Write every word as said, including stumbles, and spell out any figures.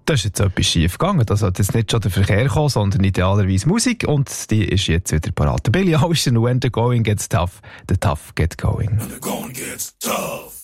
Da ist jetzt etwas schief gegangen. Da sollte jetzt nicht schon der Verkehr kommen, sondern idealerweise Musik. Und die ist jetzt wieder parat. Billie Ocean, When the Going Gets Tough, the Tough Get Going. When the going gets tough.